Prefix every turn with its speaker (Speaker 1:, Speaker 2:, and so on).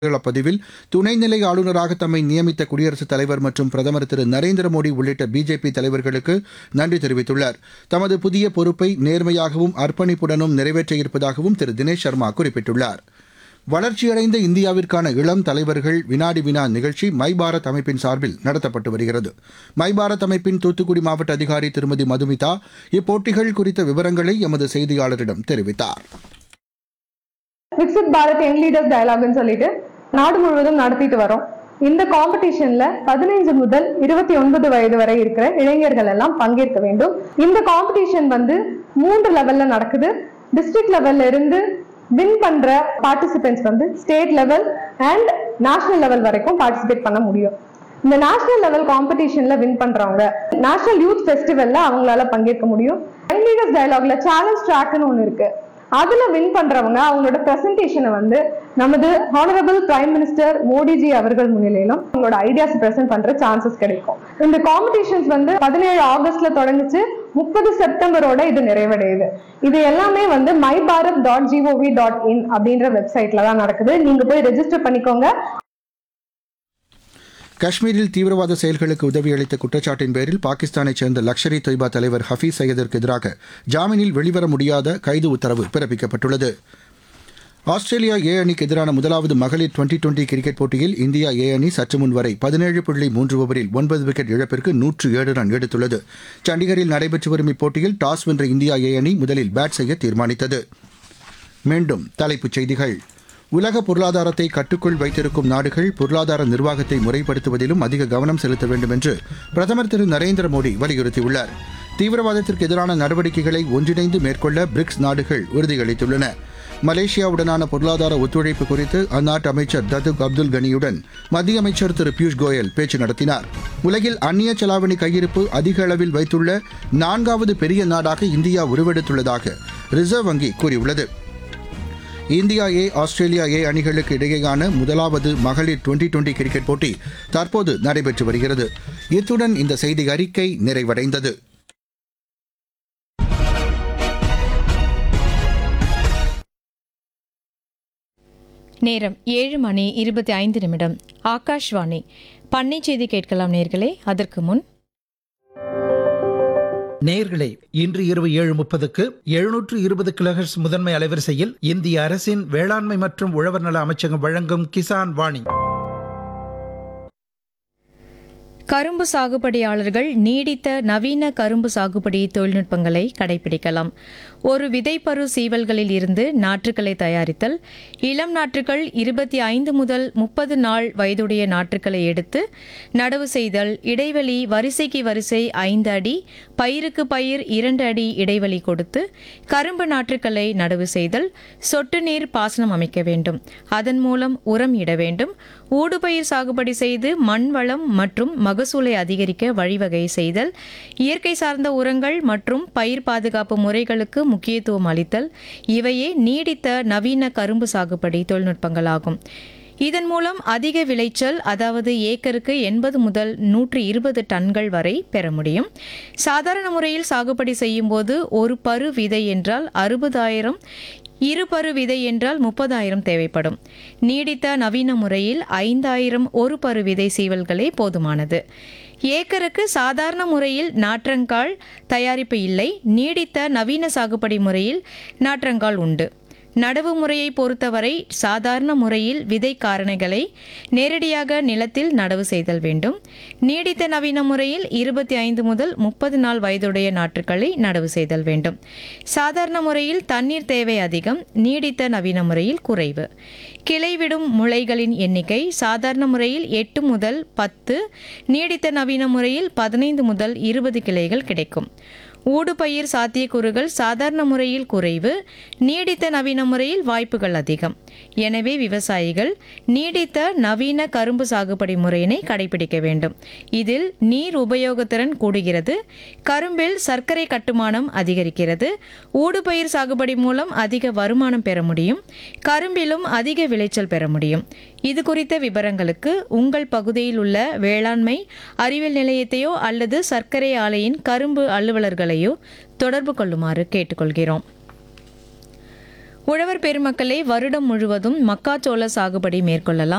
Speaker 1: பதிவில் துணைநிலை ஆளுநராக தம்மை நியமித்த குடியரசுத் தலைவர் மற்றும் பிரதமர் திரு நரேந்திர மோடி உள்ளிட்ட பிஜேபி தலைவர்களுக்கு நன்றி தெரிவித்துள்ளார். தமது புதிய பொறுப்பை நேர்மையாகவும் அர்ப்பணிப்புடனும் நிறைவேற்ற இருப்பதாகவும் திரு தினேஷ் சர்மா குறிப்பிட்டுள்ளார். வளர்ச்சியடைந்த இந்தியாவிற்கான இளம் தலைவர்கள் வினாடி வினா நிகழ்ச்சி மை பாரத் அமைப்பின் சார்பில் நடத்தப்பட்டு வருகிறது. மை பாரத் அமைப்பின் தூத்துக்குடி மாவட்ட அதிகாரி திருமதி மதுமிதா இப்போட்டிகள் குறித்த விவரங்களை எமது செய்தியாளரிடம் தெரிவித்தார்.
Speaker 2: விக்சித் பாரத் யங் லீடர்ஸ் டயலாக்னு சொல்லிட்டு நாடு முழுவதும் நடத்திட்டு வரோம். இந்த காம்படிஷன்ல 15 முதல் 29 வயது வரை இருக்கிற இளைஞர்கள் எல்லாம் பங்கேற்க வேண்டும். இந்த காம்படிஷன் 3 லெவல்ல நடக்குது. டிஸ்ட்ரிக்ட் லெவல்ல இருந்து வின் பண்ற participants state level and national level வரைக்கும் பார்ட்டிசிபேட் பண்ண முடியும். இந்த நேஷனல் லெவல் காம்படிஷன்ல வின் பண்றவங்க நேஷனல் யூத் ஃபெஸ்டிவல்ல அவங்களால பங்கேற்க முடியும். யங் லீடர்ஸ் டயலாக்ல சேலஞ்ச் ட்ராக்னு ஒன்று இருக்கு. அதுல வின் பண்றவங்க அவங்களோட பிரசன்டேஷனை நமது ஹானரபிள் பிரைம் மினிஸ்டர் மோடிஜி அவர்கள் முன்னிலையிலும் அவங்களோட ஐடியாஸ் பிரசன்ட் பண்ற சான்சஸ் கிடைக்கும். இந்த காம்படிஷன்ஸ் 17 ஆகஸ்ட்ல தொடங்குச்சு. 30 செப்டம்பரோட இது நிறைவடையுது. இது எல்லாமே myBharat.gov.in அப்படின்ற வெப்சைட்ல தான் நடக்குது. நீங்க போய் ரெஜிஸ்டர் பண்ணிக்கோங்க.
Speaker 1: காஷ்மீரில் தீவிரவாத செயல்களுக்கு உதவியளித்த குற்றச்சாட்டின் பேரில் பாகிஸ்தானைச் சேர்ந்த லஷ்கர் இ தொய்பா தலைவர் ஹபீஸ் சையதிற்கு எதிராக ஜாமீனில் வெளிவர முடியாத கைது உத்தரவு பிறப்பிக்கப்பட்டுள்ளது. ஆஸ்திரேலியா ஏ அணிக்கு எதிரான முதலாவது மகளிர் டுவெண்டி கிரிக்கெட் போட்டியில் இந்தியா ஏ அணி சற்று முன் வரை 17.3 ஓவரில் 9 விக்கெட் இழப்பிற்கு 107 ரன் எடுத்துள்ளது. சண்டிகரில் நடைபெற்று வரும் இப்போட்டியில் டாஸ் வென்ற இந்தியா ஏ அணி முதலில் பேட் செய்ய தீர்மானித்தது. மீண்டும் தலைப்புச் செய்திகள். உலக பொருளாதாரத்தை கட்டுக்குள் வைத்திருக்கும் நாடுகள் பொருளாதார நிர்வாகத்தை முறைப்படுத்துவதிலும் அதிக கவனம் செலுத்த வேண்டும் என்று பிரதமர் திரு நரேந்திர மோடி வலியுறுத்தியுள்ளார். தீவிரவாதத்திற்கு எதிரான நடவடிக்கைகளை ஒன்றிணைந்து மேற்கொள்ள பிரிக்ஸ் நாடுகள் உறுதியளித்துள்ளன. மலேசியாவுடனான பொருளாதார ஒத்துழைப்பு குறித்து அந்நாட்டு அமைச்சர் ததுக் அப்துல் கனியுடன் மத்திய அமைச்சர் திரு பியூஷ் கோயல் பேச்சு நடத்தினார். உலகில் அந்நிய செலாவணி கையிருப்பு அதிக அளவில் வைத்துள்ள 4வது பெரிய நாடாக இந்தியா உருவெடுத்துள்ளதாக ரிசர்வ் வங்கி கூறியுள்ளது. இந்தியா ஏ ஆஸ்திரேலியா ஏ அணிகளுக்கு இடையேயான முதலாவது மகளிர் டுவெண்டி கிரிக்கெட் போட்டி தற்போது நடைபெற்று வருகிறது. இத்துடன் இந்த செய்தி அறிக்கை நிறைவடைந்தது.
Speaker 3: நேரம் 7:25. ஆகாஷ்வாணி பண்ணை செய்தி கேட்கலாம் நேர்களே. அதற்கு முன்
Speaker 4: நேயர்களே, இன்று இரவு 7:30க்கு 720 கிலோஹெர்ட்ஸ் முதன்மை அலைவரிசையில் இந்திய அரசின் வேளாண்மை மற்றும் உழவர் நல அமைச்சகம் வழங்கும் கிசான் வாணி.
Speaker 3: கரும்பு சாகுபடியாளர்கள் நீடித்த நவீன கரும்பு சாகுபடி தொழில்நுட்பங்களை கடைபிடிக்கலாம். ஒரு விதைப்பரு சீவல்களில் இருந்து நாற்றுக்களை தயாரித்தல், இளம் நாற்றுகள் 25 முதல் 30 நாள் வயதுடைய நாற்றுக்களை எடுத்து நடவு செய்தல், இடைவெளி வரிசைக்கு வரிசை 5 அடி, பயிருக்கு பயிர் 2 அடி இடைவெளி கொடுத்து கரும்பு நாற்றுக்களை நடவு செய்தல், சொட்டு நீர் பாசனம் அமைக்க வேண்டும். அதன் மூலம் உரம் இட வேண்டும். ஊடுபயிர் சாகுபடி செய்து மண் வளம் மற்றும் மகசூலை அதிகரிக்க வழிவகை செய்தல், இயற்கை சார்ந்த உரங்கள் மற்றும் பயிர் பாதுகாப்பு முறைகளுக்கு முக்கியத்துவம் அளித்தல் இவையே நீடித்த நவீன கரும்பு சாகுபடி தொழில்நுட்பங்களாகும். இதன் மூலம் அதிக விளைச்சல், அதாவது ஏக்கருக்கு 80 முதல் 120 டன்கள் வரை பெற முடியும். சாதாரண முறையில் சாகுபடி செய்யும் போது ஒரு பரு விதை என்றால் 60,000, இருபரு விதை என்றால் 30,000 தேவைப்படும். நீடித்த நவீன முறையில் 5,000 ஒரு பரு விதை சீவல்களே போதுமானது. ஏக்கருக்கு சாதாரண முறையில் நாற்றங்கால் தயாரிப்பு இல்லை. நீடித்த நவீன சாகுபடி முறையில் நாற்றங்கால் உண்டு. நடவு முறையை பொறுத்தவரை சாதாரண முறையில் விதை காரணிகளை நேரடியாக நிலத்தில் நடவு செய்தல் வேண்டும். நீடித்த நவீன முறையில் 25 முதல் 30 நாள் வயதுடைய நாற்றுக்களை நடவு செய்தல் வேண்டும். சாதாரண முறையில் தண்ணீர் தேவை அதிகம், நீடித்த நவீன முறையில் குறைவு. கிளைவிடும் முளைகளின் எண்ணிக்கை சாதாரண முறையில் 8 முதல் 10, நீடித்த நவீன முறையில் 15 முதல் 20 கிளைகள் கிடைக்கும். ஊடுபயிர் சாத்தியக்கூறுகள் சாதாரண முறையில் குறைவு, நீடித்த நவீன முறையில் வாய்ப்புகள் அதிகம். எனவே விவசாயிகள் நீடித்த நவீன கரும்பு சாகுபடி முறையினை கடைபிடிக்க வேண்டும். இதில் நீர் உபயோகத்திறன் கூடுகிறது, கரும்பில் சர்க்கரை கட்டுமானம் அதிகரிக்கிறது, ஊடுபயிர் சாகுபடி மூலம் அதிக வருமானம் பெற முடியும், கரும்பிலும் அதிக விளைச்சல் பெற முடியும். இது குறித்த விவரங்களுக்கு உங்கள் பகுதியில் உள்ள வேளாண்மை அறிவியல் நிலையத்தையோ அல்லது சர்க்கரை ஆலையின் கரும்பு அலுவலர்களையோ தொடர்பு கொள்ளுமாறு கேட்டுக்கொள்கிறோம். உழவர் பெருமக்களே, வருடம் முழுவதும் மக்காச்சோள சாகுபடி மேற்கொள்ளலாம்.